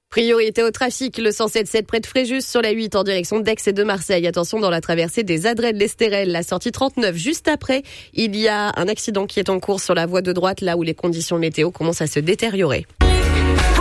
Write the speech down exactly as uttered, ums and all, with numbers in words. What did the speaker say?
Priorité au trafic, le cent sept sept près de Fréjus sur la huit en direction d'Aix et de Marseille. Attention dans la traversée des Adrets de l'Estérel, la sortie trente-neuf. Juste après, il y a un accident qui est en cours sur la voie de droite, là où les conditions météo commencent à se détériorer.